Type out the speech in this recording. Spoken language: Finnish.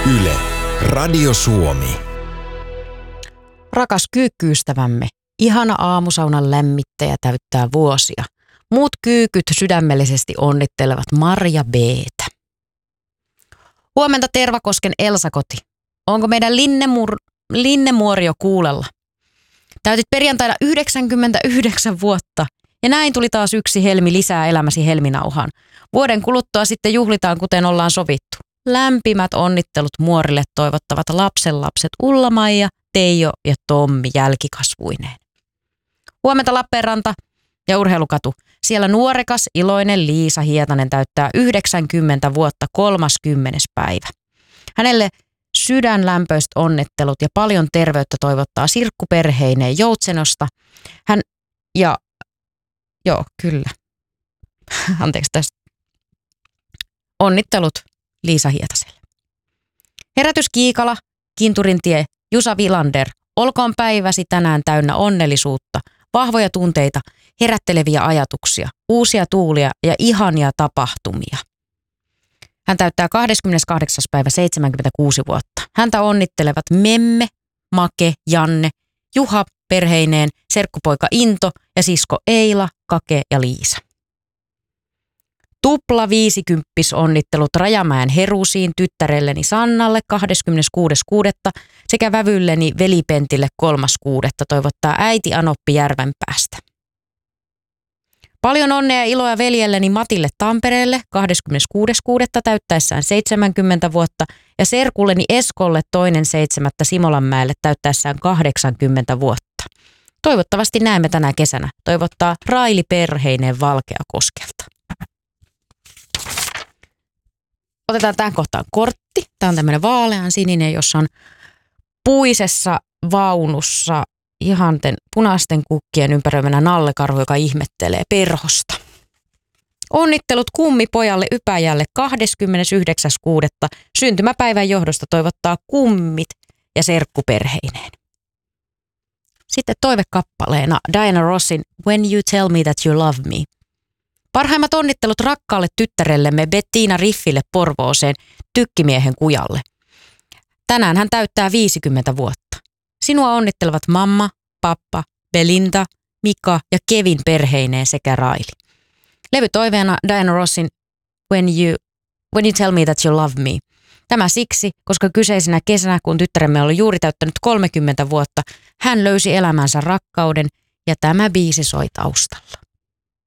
Yle, Radio Suomi. Rakas kyykkyystävämme, ihana aamusaunan lämmittäjä täyttää vuosia. Muut kyykyt sydämellisesti onnittelevat Marja B:tä. Huomenta Tervakosken Elsa-koti. Onko meidän Linnemuori jo kuulella? Täytit perjantaina 99 vuotta ja näin tuli taas yksi helmi lisää elämäsi helminauhaan. Vuoden kuluttua sitten juhlitaan kuten ollaan sovittu. Lämpimät onnittelut muorille toivottavat lapsenlapset Ulla-Maija, Teijo ja Tommi jälkikasvuineen. Huomenta Lappeenranta ja Urheilukatu. Siellä nuorekas, iloinen Liisa Hietanen täyttää 90 vuotta 30. päivä. Hänelle sydänlämpöiset onnittelut ja paljon terveyttä toivottaa Sirkku perheineen Joutsenosta. Anteeksi tästä. Onnittelut Liisa Hietaselle. Herätys Kiikala, Kinturintie, Jusa Vilander. Olkoon päiväsi tänään täynnä onnellisuutta, vahvoja tunteita, herätteleviä ajatuksia, uusia tuulia ja ihania tapahtumia. Hän täyttää 28. päivä 76 vuotta. Häntä onnittelevat Memme, Make, Janne, Juha perheineen, serkkupoika Into ja sisko Eila, Kake ja Liisa. Tupla 50 onnittelut Rajamäen Herusiin tyttärelleni Sannalle 26.6. sekä vävylleni Velipentille 3.6. toivottaa äiti Anoppi Järvenpäästä. Paljon onnea ja iloa veljelleni Matille Tampereelle 26.6. täyttäessään 70 vuotta ja serkulleni Eskolle 2.7. Simolanmäelle täyttäessään 80 vuotta. Toivottavasti näemme tänä kesänä. Toivottaa Raili perheineen Valkeakoskelta. Otetaan tähän kohtaan kortti. Tämä on tämmöinen vaalean sininen, jossa on puisessa vaunussa ihanten punaisten kukkien ympäröimänä nallekarhu, joka ihmettelee perhosta. Onnittelut kummipojalle Ypäjälle 29.6. syntymäpäivän johdosta toivottaa kummit ja serkkuperheineen. Sitten toivekappaleena Diana Rossin When You Tell Me That You Love Me. Parhaimmat onnittelut rakkaalle tyttärellemme Bettina Riffille Porvooseen tykkimiehen kujalle. Tänään hän täyttää 50 vuotta. Sinua onnittelevat mamma, pappa, Belinda, Mika ja Kevin perheineen sekä Raili. Levytoiveena Diana Rossin When you Tell Me That You Love Me. Tämä siksi, koska kyseisenä kesänä, kun tyttäremme oli juuri täyttänyt 30 vuotta, hän löysi elämänsä rakkauden ja tämä biisi soi taustalla.